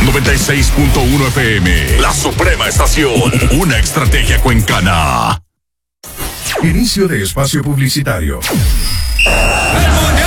96.1 FM, la suprema estación. Una estrategia cuencana. Inicio de espacio publicitario. El